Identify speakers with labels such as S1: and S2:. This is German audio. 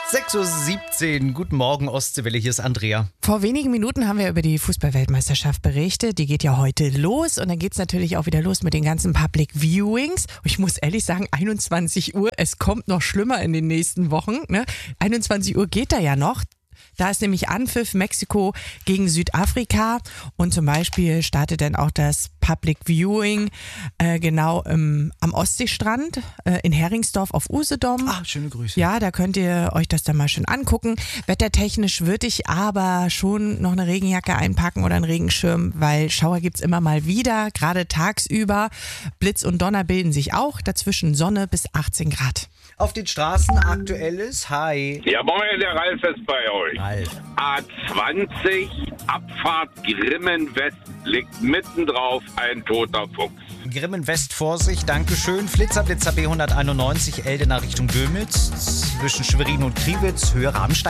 S1: 6:17 Uhr, guten Morgen Ostseewelle, hier ist Andrea.
S2: Vor wenigen Minuten haben wir über die Fußball-Weltmeisterschaft berichtet. Die geht ja heute los und dann geht es natürlich auch wieder los mit den ganzen Public Viewings. Und ich muss ehrlich sagen, 21 Uhr, es kommt noch schlimmer in den nächsten Wochen. Ne? 21 Uhr geht da ja noch. Da ist nämlich Anpfiff Mexiko gegen Südafrika und zum Beispiel startet dann auch das Public Viewing genau am Ostseestrand in Heringsdorf auf Usedom.
S1: Ah, schöne Grüße.
S2: Ja, da könnt ihr euch das dann mal schön angucken. Wettertechnisch würde ich aber schon noch eine Regenjacke einpacken oder einen Regenschirm, weil Schauer gibt's immer mal wieder, gerade tagsüber. Blitz und Donner bilden sich auch, dazwischen Sonne bis 18 Grad.
S1: Auf den Straßen aktuelles Hi.
S3: Ja, moin, der Ralf ist bei euch.
S1: Ralf.
S3: A20, Abfahrt Grimmen-West, liegt mittendrauf ein toter Fuchs.
S1: Grimmen West, Vorsicht, Dankeschön. Flitzer B191, Eldena Richtung Dömitz, zwischen Schwerin und Kriwitz, Höhe Rabenstein.